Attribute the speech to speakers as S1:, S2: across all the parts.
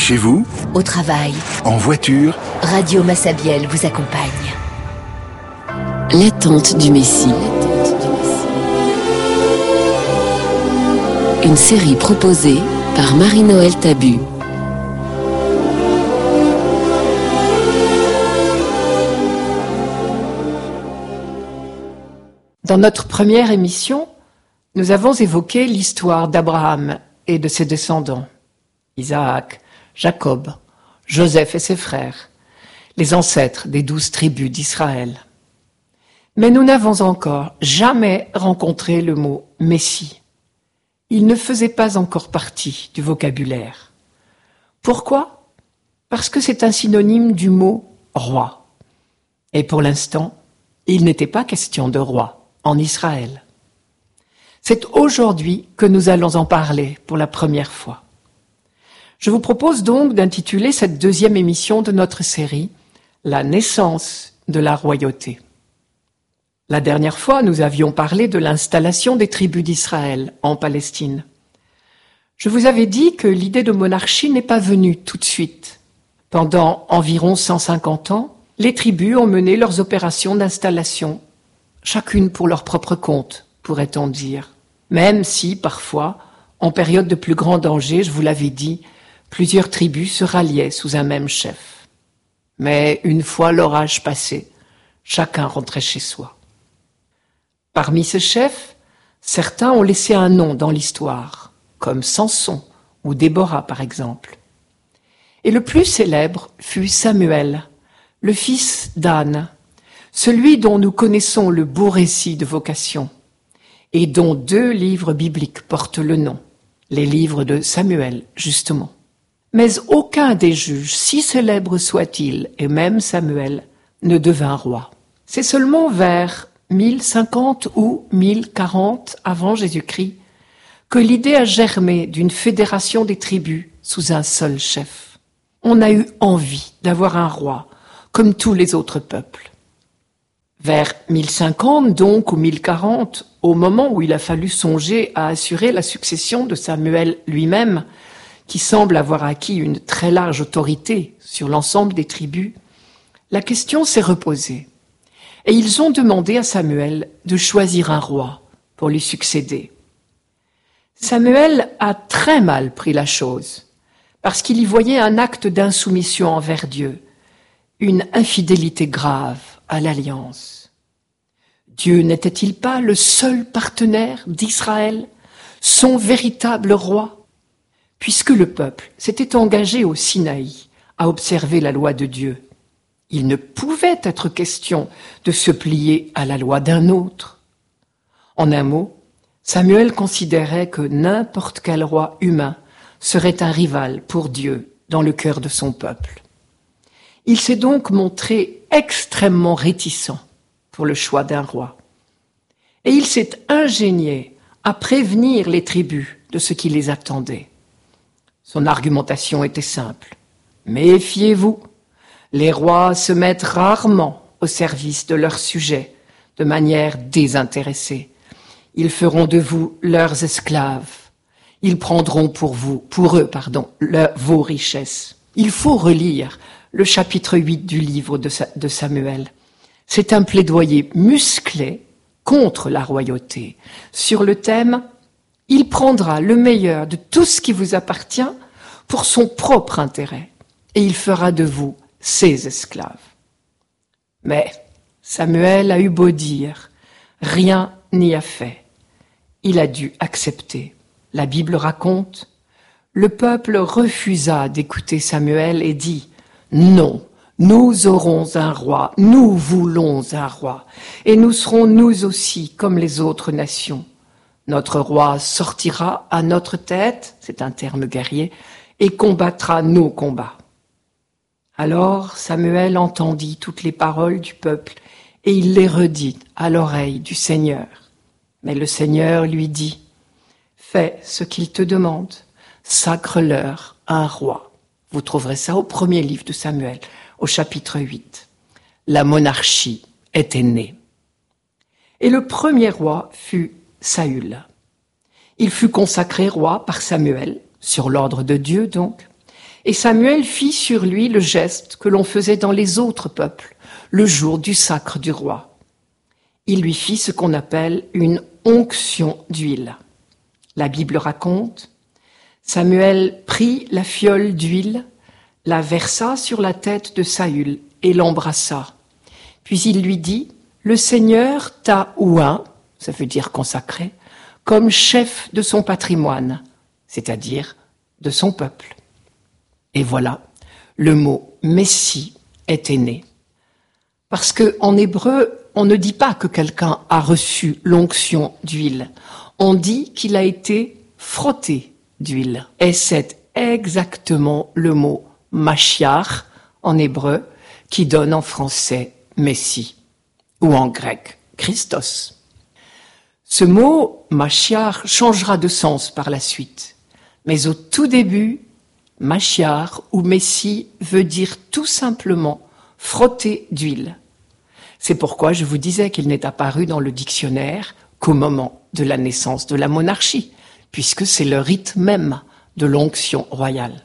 S1: Chez vous,
S2: au travail,
S1: en voiture,
S2: Radio Massabielle vous accompagne.
S3: L'attente du Messie. Une série proposée par Marie-Noël Tabu.
S4: Dans notre première émission, nous avons évoqué l'histoire d'Abraham et de ses descendants, Isaac, Jacob, Joseph et ses frères, les ancêtres des 12 tribus d'Israël. Mais nous n'avons encore jamais rencontré le mot « Messie ». Il ne faisait pas encore partie du vocabulaire. Pourquoi ? Parce que c'est un synonyme du mot « roi ». Et pour l'instant, il n'était pas question de roi en Israël. C'est aujourd'hui que nous allons en parler pour la première fois. Je vous propose donc d'intituler cette deuxième émission de notre série « La naissance de la royauté ». La dernière fois, nous avions parlé de l'installation des tribus d'Israël en Palestine. Je vous avais dit que l'idée de monarchie n'est pas venue tout de suite. Pendant environ 150 ans, les tribus ont mené leurs opérations d'installation, chacune pour leur propre compte, pourrait-on dire. Même si, parfois, en période de plus grand danger, je vous l'avais dit, plusieurs tribus se ralliaient sous un même chef. Mais une fois l'orage passé, chacun rentrait chez soi. Parmi ces chefs, certains ont laissé un nom dans l'histoire, comme Samson ou Déborah par exemple. Et le plus célèbre fut Samuel, le fils d'Anne, celui dont nous connaissons le beau récit de vocation, et dont 2 livres bibliques portent le nom, les livres de Samuel, justement. Mais aucun des juges, si célèbres soient-ils, et même Samuel, ne devint roi. C'est seulement vers 1050 ou 1040 avant Jésus-Christ que l'idée a germé d'une fédération des tribus sous un seul chef. On a eu envie d'avoir un roi, comme tous les autres peuples. Vers 1050 donc, ou 1040, au moment où il a fallu songer à assurer la succession de Samuel lui-même, qui semble avoir acquis une très large autorité sur l'ensemble des tribus, la question s'est reposée. Et ils ont demandé à Samuel de choisir un roi pour lui succéder. Samuel a très mal pris la chose, parce qu'il y voyait un acte d'insoumission envers Dieu, une infidélité grave à l'alliance. Dieu n'était-il pas le seul partenaire d'Israël, son véritable roi ? Puisque le peuple s'était engagé au Sinaï à observer la loi de Dieu, il ne pouvait être question de se plier à la loi d'un autre. En un mot, Samuel considérait que n'importe quel roi humain serait un rival pour Dieu dans le cœur de son peuple. Il s'est donc montré extrêmement réticent pour le choix d'un roi. Et il s'est ingénié à prévenir les tribus de ce qui les attendait. Son argumentation était simple. Méfiez-vous. Les rois se mettent rarement au service de leurs sujets, de manière désintéressée. Ils feront de vous leurs esclaves. Ils prendront pour eux, vos richesses. Il faut relire le chapitre 8 du livre de Samuel. C'est un plaidoyer musclé contre la royauté, sur le thème « Il prendra le meilleur de tout ce qui vous appartient pour son propre intérêt, et il fera de vous ses esclaves. » Mais Samuel a eu beau dire, rien n'y a fait. Il a dû accepter. La Bible raconte, le peuple refusa d'écouter Samuel et dit, non, nous aurons un roi, nous voulons un roi, et nous serons nous aussi comme les autres nations. Notre roi sortira à notre tête, c'est un terme guerrier, et combattra nos combats. Alors Samuel entendit toutes les paroles du peuple, et il les redit à l'oreille du Seigneur. Mais le Seigneur lui dit, « Fais ce qu'il te demande, sacre-leur un roi. » Vous trouverez ça au premier livre de Samuel, au chapitre 8. La monarchie était née. Et le premier roi fut Saül. Il fut consacré roi par Samuel, sur l'ordre de Dieu donc, Et Samuel fit sur lui le geste que l'on faisait dans les autres peuples, le jour du sacre du roi. Il lui fit ce qu'on appelle une onction d'huile. La Bible raconte, Samuel prit la fiole d'huile, la versa sur la tête de Saül et l'embrassa. Puis il lui dit, « Le Seigneur t'a oint, ça veut dire consacré, comme chef de son patrimoine, c'est-à-dire de son peuple. » Et voilà, le mot « Messie » était né. Parce qu'en hébreu, on ne dit pas que quelqu'un a reçu l'onction d'huile. On dit qu'il a été frotté d'huile. Et c'est exactement le mot « Mashiach » en hébreu qui donne en français « Messie » ou en grec « Christos ». Ce mot « Mashiach » changera de sens par la suite. Mais au tout début, Mashiach ou Messie veut dire tout simplement frotter d'huile. C'est pourquoi je vous disais qu'il n'est apparu dans le dictionnaire qu'au moment de la naissance de la monarchie, puisque c'est le rite même de l'onction royale.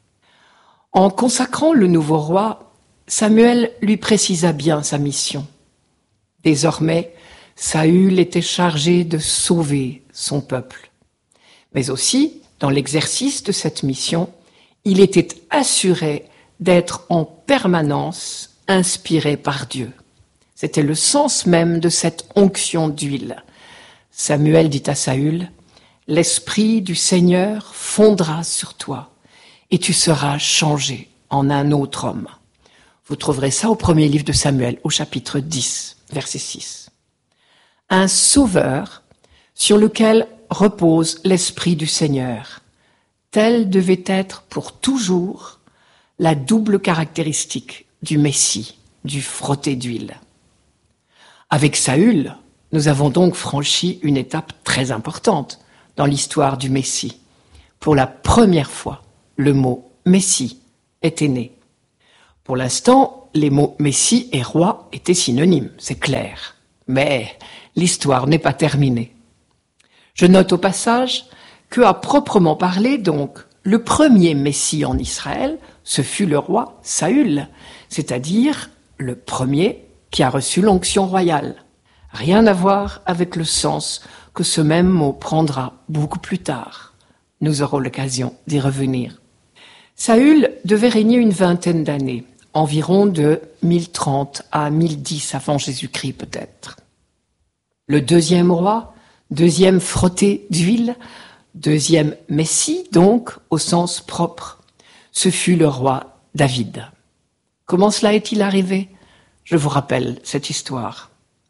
S4: En consacrant le nouveau roi, Samuel lui précisa bien sa mission. Désormais, Saül était chargé de sauver son peuple. Mais aussi, dans l'exercice de cette mission, il était assuré d'être en permanence inspiré par Dieu. C'était le sens même de cette onction d'huile. Samuel dit à Saül, « L'Esprit du Seigneur fondra sur toi, et tu seras changé en un autre homme. » Vous trouverez ça au premier livre de Samuel, au chapitre 10, verset 6. Un sauveur sur lequel repose l'Esprit du Seigneur. Telle devait être pour toujours la double caractéristique du Messie, du frotté d'huile. Avec Saül, nous avons donc franchi une étape très importante dans l'histoire du Messie. Pour la première fois, le mot « Messie » était né. Pour l'instant, les mots « Messie » et « roi » étaient synonymes, c'est clair. Mais l'histoire n'est pas terminée. Je note au passage que, à proprement parler, donc, le premier Messie en Israël, ce fut le roi Saül, c'est-à-dire le premier qui a reçu l'onction royale. Rien à voir avec le sens que ce même mot prendra beaucoup plus tard. Nous aurons l'occasion d'y revenir. Saül devait régner une vingtaine d'années, environ de 1030 à 1010 avant Jésus-Christ peut-être. Le deuxième roi, deuxième frotté d'huile, deuxième Messie donc au sens propre, ce fut le roi David. Comment cela est-il arrivé ? Je vous rappelle cette histoire.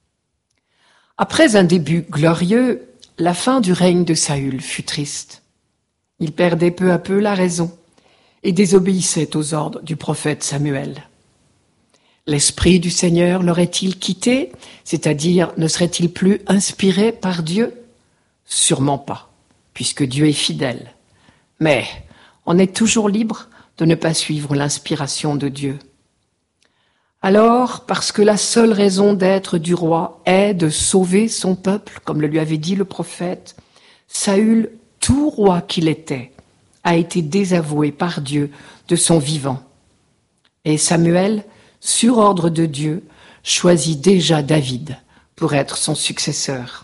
S4: Après un début glorieux, la fin du règne de Saül fut triste. Il perdait peu à peu la raison et désobéissait aux ordres du prophète Samuel. L'Esprit du Seigneur l'aurait-il quitté, c'est-à-dire ne serait-il plus inspiré par Dieu ? Sûrement pas, puisque Dieu est fidèle. Mais on est toujours libre de ne pas suivre l'inspiration de Dieu. Alors, parce que la seule raison d'être du roi est de sauver son peuple, comme le lui avait dit le prophète, Saül, tout roi qu'il était, a été désavoué par Dieu de son vivant. Et Samuel, sur ordre de Dieu, choisit déjà David pour être son successeur.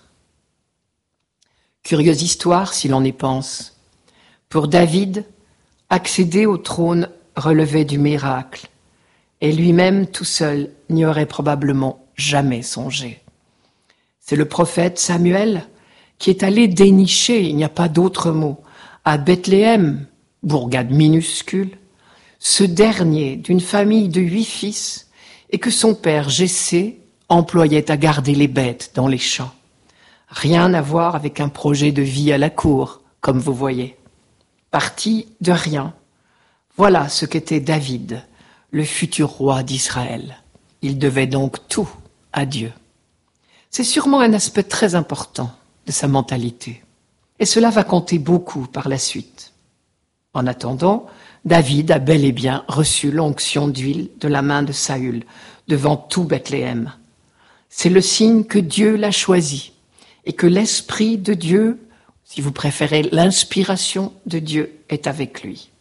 S4: Curieuse histoire si l'on y pense. Pour David, accéder au trône relevait du miracle, et lui-même tout seul n'y aurait probablement jamais songé. C'est le prophète Samuel qui est allé dénicher, il n'y a pas d'autre mot, à Bethléem, bourgade minuscule, ce dernier d'une famille de 8 fils, et que son père Jessé employait à garder les bêtes dans les champs. Rien à voir avec un projet de vie à la cour, comme vous voyez. Parti de rien. Voilà ce qu'était David, le futur roi d'Israël. Il devait donc tout à Dieu. C'est sûrement un aspect très important de sa mentalité. Et cela va compter beaucoup par la suite. En attendant, David a bel et bien reçu l'onction d'huile de la main de Saül devant tout Bethléem. C'est le signe que Dieu l'a choisi et que l'Esprit de Dieu, si vous préférez l'inspiration de Dieu, est avec lui.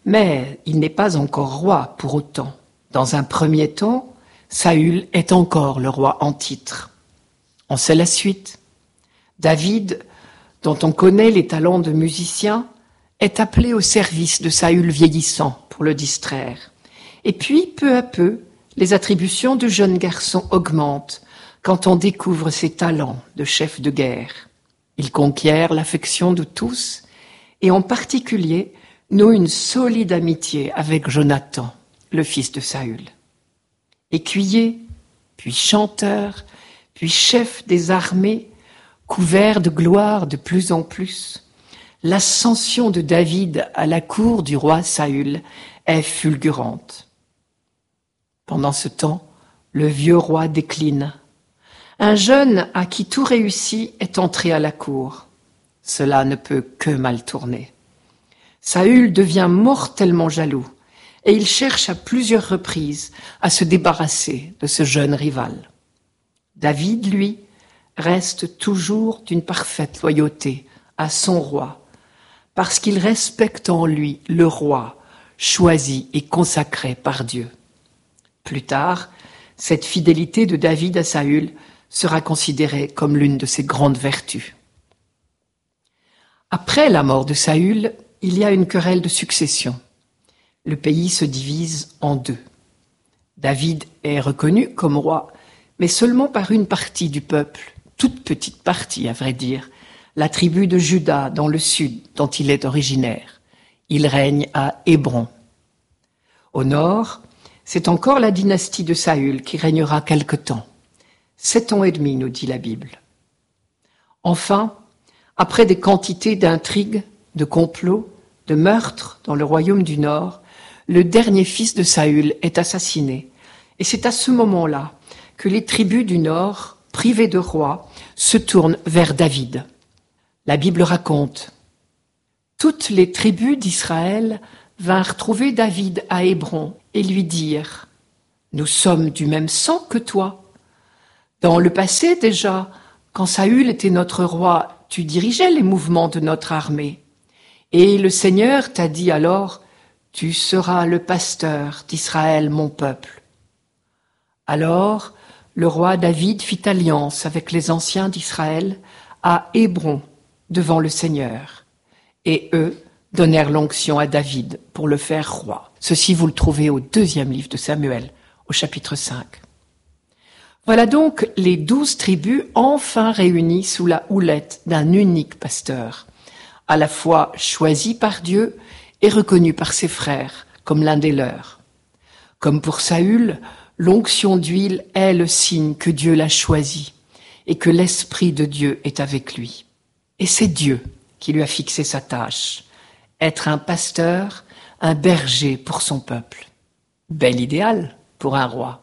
S4: Mais il n'est pas encore roi pour autant. Dans un premier temps, Saül est encore le roi en titre. On sait la suite. David, dont on connaît les talents de musicien, est appelé au service de Saül vieillissant pour le distraire. Et puis, peu à peu, les attributions du jeune garçon augmentent quand on découvre ses talents de chef de guerre. Il conquiert l'affection de tous et en particulier noue une solide amitié avec Jonathan, le fils de Saül. Écuyer, puis chanteur, puis chef des armées, couvert de gloire de plus en plus, l'ascension de David à la cour du roi Saül est fulgurante. Pendant ce temps, le vieux roi décline. Un jeune à qui tout réussit est entré à la cour. Cela ne peut que mal tourner. Saül devient mortellement jaloux et il cherche à plusieurs reprises à se débarrasser de ce jeune rival. David, lui, reste toujours d'une parfaite loyauté à son roi, parce qu'il respecte en lui le roi, choisi et consacré par Dieu. Plus tard, cette fidélité de David à Saül sera considérée comme l'une de ses grandes vertus. Après la mort de Saül, il y a une querelle de succession. Le pays se divise en deux. David est reconnu comme roi, mais seulement par une partie du peuple, toute petite partie à vrai dire, la tribu de Juda dans le sud dont il est originaire. Il règne à Hébron. Au nord, c'est encore la dynastie de Saül qui régnera quelque temps. 7 ans et demi, nous dit la Bible. Enfin, après des quantités d'intrigues, de complots, de meurtres dans le royaume du Nord, le dernier fils de Saül est assassiné. Et c'est à ce moment-là que les tribus du Nord, privées de roi, se tournent vers David. La Bible raconte « Toutes les tribus d'Israël vinrent trouver David à Hébron et lui dirent « Nous sommes du même sang que toi. Dans le passé déjà, quand Saül était notre roi, tu dirigeais les mouvements de notre armée. Et le Seigneur t'a dit alors « Tu seras le pasteur d'Israël, mon peuple. » Alors, le roi David fit alliance avec les anciens d'Israël à Hébron devant le Seigneur. Et eux donnèrent l'onction à David pour le faire roi. Ceci, vous le trouvez au 2e livre de Samuel, au chapitre 5. Voilà donc les 12 tribus enfin réunies sous la houlette d'un unique pasteur, à la fois choisi par Dieu et reconnu par ses frères comme l'un des leurs. Comme pour Saül, l'onction d'huile est le signe que Dieu l'a choisi et que l'Esprit de Dieu est avec lui. Et c'est Dieu qui lui a fixé sa tâche, être un pasteur, un berger pour son peuple. Bel idéal pour un roi.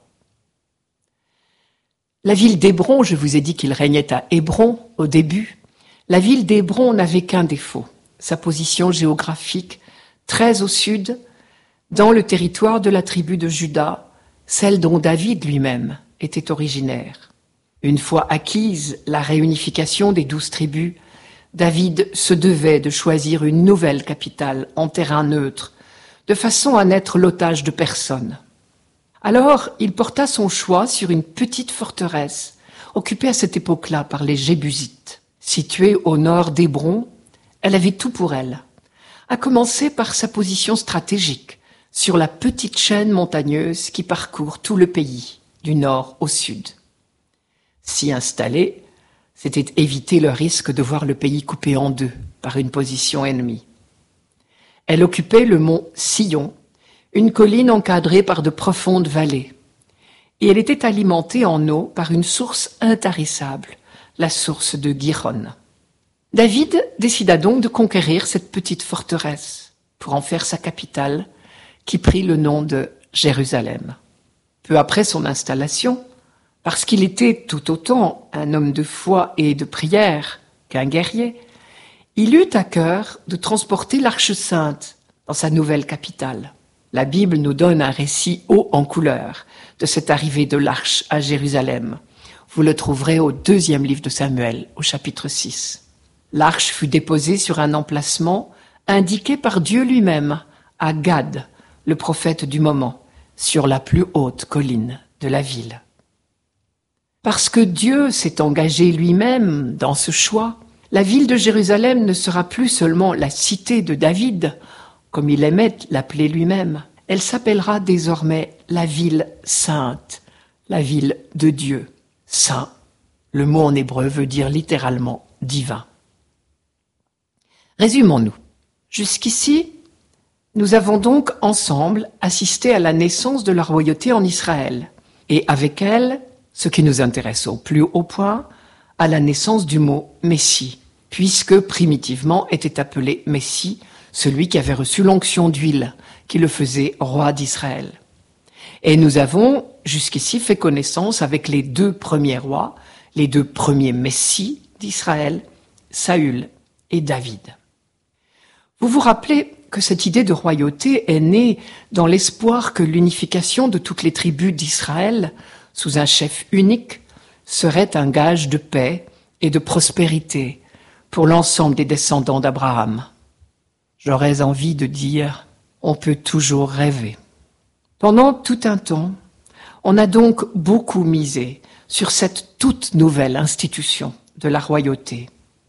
S4: La ville d'Hébron, je vous ai dit qu'il régnait à Hébron au début. La ville d'Hébron n'avait qu'un défaut, sa position géographique, très au sud, dans le territoire de la tribu de Juda, celle dont David lui-même était originaire. Une fois acquise la réunification des 12 tribus, David se devait de choisir une nouvelle capitale en terrain neutre, de façon à n'être l'otage de personne. Alors, il porta son choix sur une petite forteresse, occupée à cette époque-là par les Jébusites. Située au nord d'Hébron, elle avait tout pour elle, à commencer par sa position stratégique, sur la petite chaîne montagneuse qui parcourt tout le pays, du nord au sud. S'y installer, c'était éviter le risque de voir le pays coupé en deux par une position ennemie. Elle occupait le mont Sillon, une colline encadrée par de profondes vallées, et elle était alimentée en eau par une source intarissable, la source de Gihon. David décida donc de conquérir cette petite forteresse pour en faire sa capitale, qui prit le nom de Jérusalem. Peu après son installation, parce qu'il était tout autant un homme de foi et de prière qu'un guerrier, il eut à cœur de transporter l'Arche sainte dans sa nouvelle capitale. La Bible nous donne un récit haut en couleur de cette arrivée de l'Arche à Jérusalem. Vous le trouverez au 2e livre de Samuel, au chapitre 6. L'Arche fut déposée sur un emplacement indiqué par Dieu lui-même, à Gad, le prophète du moment, sur la plus haute colline de la ville. Parce que Dieu s'est engagé lui-même dans ce choix, la ville de Jérusalem ne sera plus seulement la cité de David, comme il aimait l'appeler lui-même. Elle s'appellera désormais la ville sainte, la ville de Dieu. Saint, le mot en hébreu veut dire littéralement divin. Résumons-nous. Jusqu'ici, nous avons donc ensemble assisté à la naissance de la royauté en Israël, et avec elle, ce qui nous intéresse au plus haut point, à la naissance du mot Messie, puisque primitivement était appelé Messie celui qui avait reçu l'onction d'huile, qui le faisait roi d'Israël. Et nous avons jusqu'ici fait connaissance avec les deux premiers rois, les deux premiers Messies d'Israël, Saül et David. Vous vous rappelez que cette idée de royauté est née dans l'espoir que l'unification de toutes les tribus d'Israël sous un chef unique serait un gage de paix et de prospérité pour l'ensemble des descendants d'Abraham. J'aurais envie de dire, on peut toujours rêver. Pendant tout un temps, on a donc beaucoup misé sur cette toute nouvelle institution de la royauté.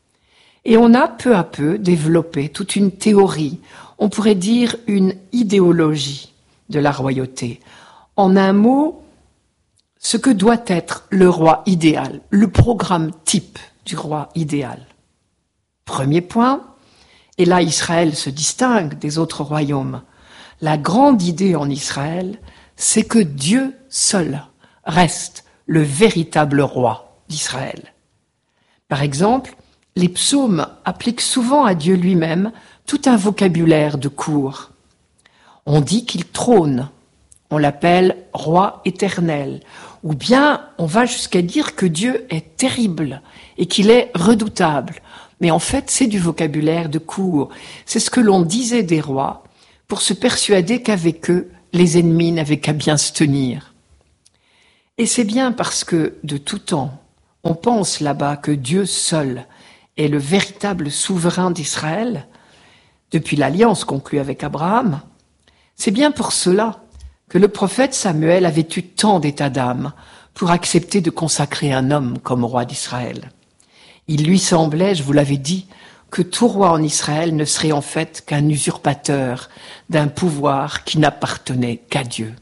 S4: Et on a peu à peu développé toute une théorie, on pourrait dire une idéologie de la royauté. En un mot, ce que doit être le roi idéal, le programme type du roi idéal. Premier point, et là Israël se distingue des autres royaumes. La grande idée en Israël, c'est que Dieu seul reste le véritable roi d'Israël. Par exemple, les psaumes appliquent souvent à Dieu lui-même tout un vocabulaire de cour. On dit qu'il trône, on l'appelle roi éternel, ou bien on va jusqu'à dire que Dieu est terrible et qu'il est redoutable. Mais en fait, c'est du vocabulaire de cour. C'est ce que l'on disait des rois pour se persuader qu'avec eux, les ennemis n'avaient qu'à bien se tenir. Et c'est bien parce que, de tout temps, on pense là-bas que Dieu seul est le véritable souverain d'Israël, depuis l'alliance conclue avec Abraham, c'est bien pour cela que le prophète Samuel avait eu tant d'état d'âme pour accepter de consacrer un homme comme roi d'Israël. Il lui semblait, je vous l'avais dit, que tout roi en Israël ne serait en fait qu'un usurpateur d'un pouvoir qui n'appartenait qu'à Dieu.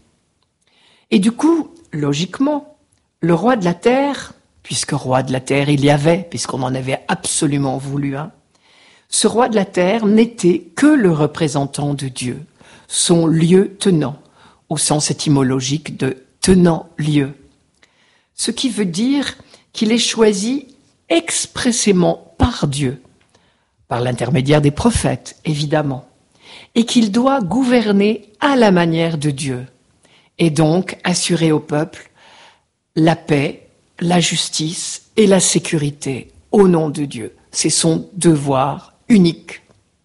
S4: Et du coup, logiquement, le roi de la terre, puisque roi de la terre il y avait, puisqu'on en avait absolument voulu un, ce roi de la terre n'était que le représentant de Dieu, son lieu tenant, au sens étymologique de tenant-lieu. Ce qui veut dire qu'il est choisi expressément par Dieu, par l'intermédiaire des prophètes, évidemment, et qu'il doit gouverner à la manière de Dieu, et donc assurer au peuple la paix, la justice et la sécurité au nom de Dieu. C'est son devoir unique.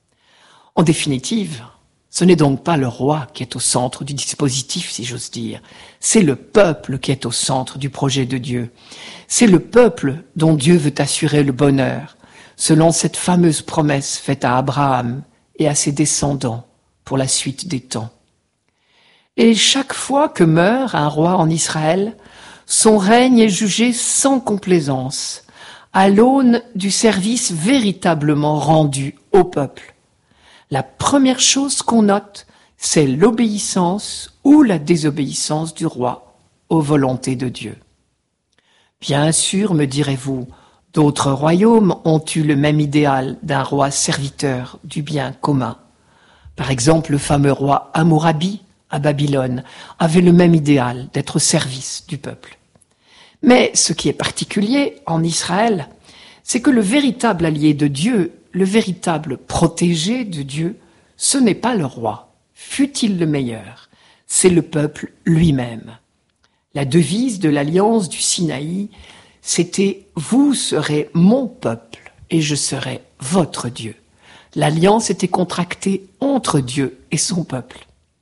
S4: En définitive, ce n'est donc pas le roi qui est au centre du dispositif, si j'ose dire. C'est le peuple qui est au centre du projet de Dieu. C'est le peuple dont Dieu veut assurer le bonheur, selon cette fameuse promesse faite à Abraham et à ses descendants pour la suite des temps. Et chaque fois que meurt un roi en Israël, son règne est jugé sans complaisance, à l'aune du service véritablement rendu au peuple. La première chose qu'on note, c'est l'obéissance ou la désobéissance du roi aux volontés de Dieu. Bien sûr, me direz-vous, d'autres royaumes ont eu le même idéal d'un roi serviteur du bien commun. Par exemple, le fameux roi Hammurabi à Babylone avait le même idéal d'être au service du peuple. Mais ce qui est particulier en Israël, c'est que le véritable allié de Dieu, le véritable protégé de Dieu, ce n'est pas le roi, fût-il le meilleur, c'est le peuple lui-même. La devise de l'alliance du Sinaï, c'était « Vous serez mon peuple et je serai votre Dieu ». L'alliance était contractée entre Dieu et son peuple.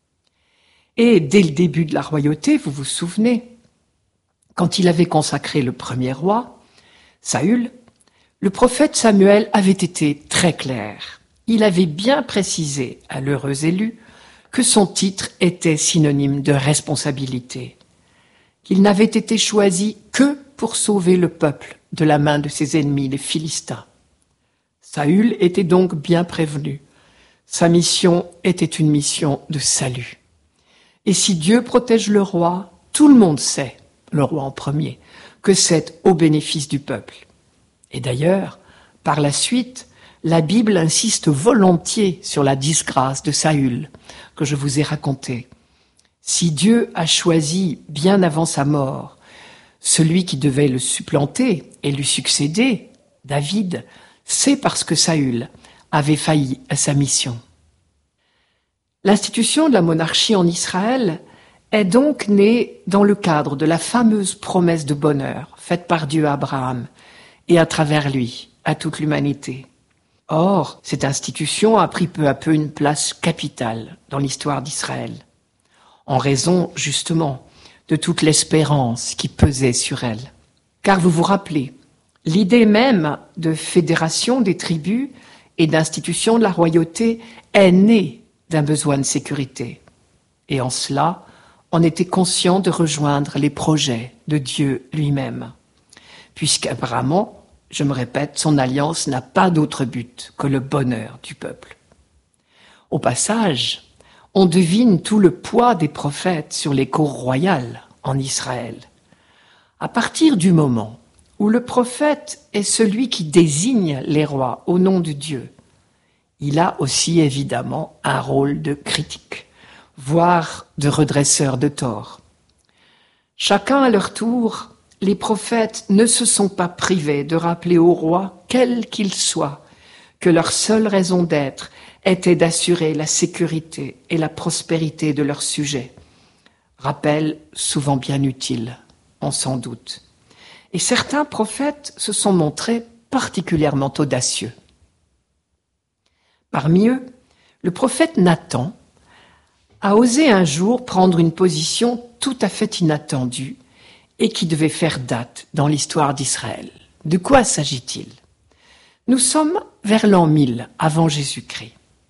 S4: Et dès le début de la royauté, vous vous souvenez, quand il avait consacré le premier roi, Saül, le prophète Samuel avait été très clair. Il avait bien précisé à l'heureux élu que son titre était synonyme de responsabilité, qu'il n'avait été choisi que pour sauver le peuple de la main de ses ennemis, les Philistins. Saül était donc bien prévenu. Sa mission était une mission de salut. Et si Dieu protège le roi, tout le monde sait, le roi en premier, que c'est au bénéfice du peuple. Et d'ailleurs, par la suite, la Bible insiste volontiers sur la disgrâce de Saül, que je vous ai racontée. Si Dieu a choisi, bien avant sa mort, celui qui devait le supplanter et lui succéder, David, c'est parce que Saül avait failli à sa mission. L'institution de la monarchie en Israël est donc née dans le cadre de la fameuse promesse de bonheur faite par Dieu à Abraham et à travers lui à toute l'humanité. Or, cette institution a pris peu à peu une place capitale dans l'histoire d'Israël, en raison, justement, de toute l'espérance qui pesait sur elle. Car vous vous rappelez, l'idée même de fédération des tribus et d'institution de la royauté est née d'un besoin de sécurité. Et en cela, on était conscient de rejoindre les projets de Dieu lui-même, puisqu'apparemment, je me répète, son alliance n'a pas d'autre but que le bonheur du peuple. Au passage, on devine tout le poids des prophètes sur les cours royales en Israël. À partir du moment où le prophète est celui qui désigne les rois au nom de Dieu, il a aussi évidemment un rôle de critique, voire de redresseur de tort. Chacun à leur tour, les prophètes ne se sont pas privés de rappeler au roi, quel qu'il soit, que leur seule raison d'être était d'assurer la sécurité et la prospérité de leurs sujets. Rappel souvent bien utile, on s'en doute. Et certains prophètes se sont montrés particulièrement audacieux. Parmi eux, le prophète Nathan a osé un jour prendre une position tout à fait inattendue et qui devait faire date dans l'histoire d'Israël. De quoi s'agit-il ? Nous sommes vers l'an 1000 avant Jésus-Christ.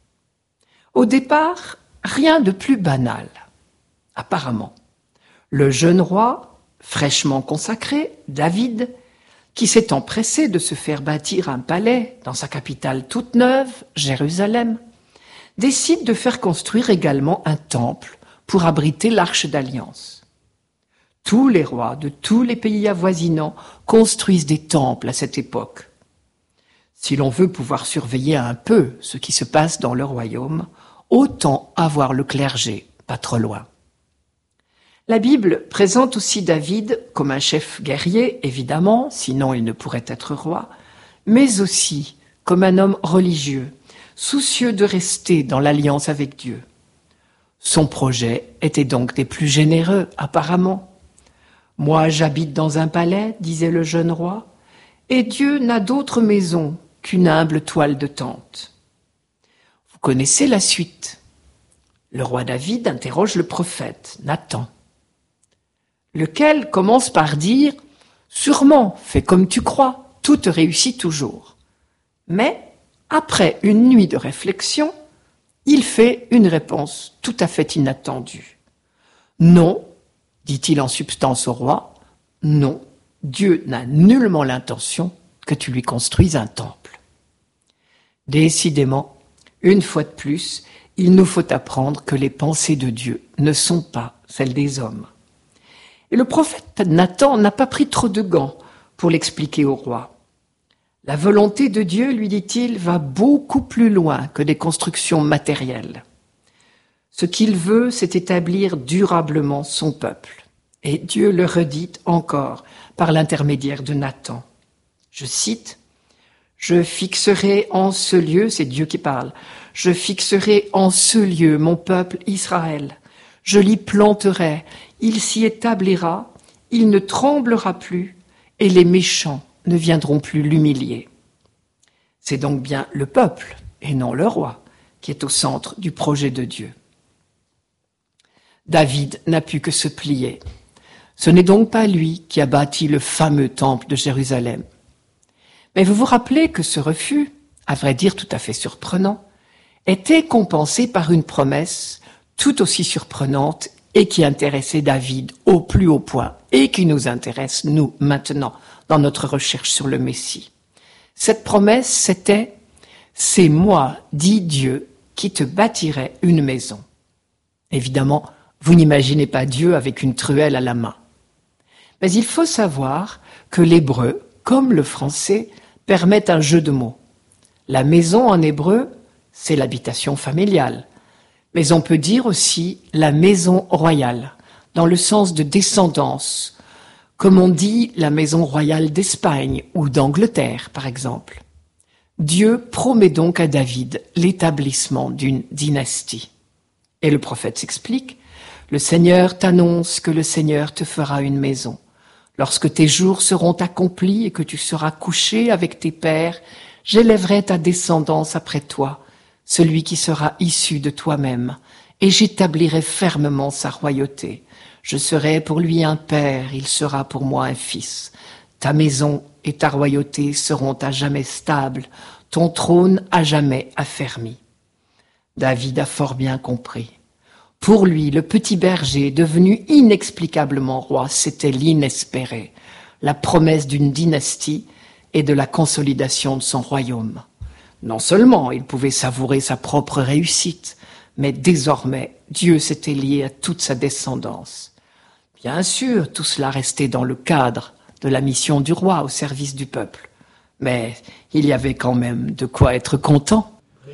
S4: Au départ, rien de plus banal, apparemment. Le jeune roi, fraîchement consacré, David, qui s'est empressé de se faire bâtir un palais dans sa capitale toute neuve, Jérusalem, décide de faire construire également un temple pour abriter l'Arche d'Alliance. Tous les rois de tous les pays avoisinants construisent des temples à cette époque. Si l'on veut pouvoir surveiller un peu ce qui se passe dans le royaume, autant avoir le clergé pas trop loin. La Bible présente aussi David comme un chef guerrier, évidemment, sinon il ne pourrait être roi, mais aussi comme un homme religieux, soucieux de rester dans l'alliance avec Dieu. Son projet était donc des plus généreux, apparemment. « Moi, j'habite dans un palais, disait le jeune roi, et Dieu n'a d'autre maison qu'une humble toile de tente. » Vous connaissez la suite. Le roi David interroge le prophète, Nathan, lequel commence par dire « Sûrement, fais comme tu crois, tout te réussit toujours. » Mais, après une nuit de réflexion, il fait une réponse tout à fait inattendue. « Non, dit-il en substance au roi, non, Dieu n'a nullement l'intention que tu lui construises un temple. » Décidément, une fois de plus, il nous faut apprendre que les pensées de Dieu ne sont pas celles des hommes. Et le prophète Nathan n'a pas pris trop de gants pour l'expliquer au roi. La volonté de Dieu, lui dit-il, va beaucoup plus loin que des constructions matérielles. Ce qu'il veut, c'est établir durablement son peuple. Et Dieu le redit encore par l'intermédiaire de Nathan. Je cite, « Je fixerai en ce lieu, c'est Dieu qui parle, je fixerai en ce lieu mon peuple Israël. Je l'y planterai, il s'y établira, il ne tremblera plus, et les méchants ne viendront plus l'humilier. » C'est donc bien le peuple, et non le roi, qui est au centre du projet de Dieu. David n'a pu que se plier. Ce n'est donc pas lui qui a bâti le fameux temple de Jérusalem. Mais vous vous rappelez que ce refus, à vrai dire tout à fait surprenant, était compensé par une promesse tout aussi surprenante et qui intéressait David au plus haut point et qui nous intéresse, nous, maintenant, dans notre recherche sur le Messie. Cette promesse, c'était « C'est moi, dit Dieu, qui te bâtirai une maison. » Évidemment, vous n'imaginez pas Dieu avec une truelle à la main. Mais il faut savoir que l'hébreu, comme le français, permet un jeu de mots. La maison en hébreu, c'est l'habitation familiale. Mais on peut dire aussi la maison royale, dans le sens de descendance, comme on dit la maison royale d'Espagne ou d'Angleterre, par exemple. Dieu promet donc à David l'établissement d'une dynastie. Et le prophète s'explique, « Le Seigneur t'annonce que le Seigneur te fera une maison. Lorsque tes jours seront accomplis et que tu seras couché avec tes pères, j'élèverai ta descendance après toi, celui qui sera issu de toi-même, et j'établirai fermement sa royauté. Je serai pour lui un père, il sera pour moi un fils. Ta maison et ta royauté seront à jamais stables, ton trône à jamais affermi. » David a fort bien compris. Pour lui, le petit berger, devenu inexplicablement roi, c'était l'inespéré, la promesse d'une dynastie et de la consolidation de son royaume. Non seulement il pouvait savourer sa propre réussite, mais désormais, Dieu s'était lié à toute sa descendance. Bien sûr, tout cela restait dans le cadre de la mission du roi au service du peuple. Mais il y avait quand même de quoi être content.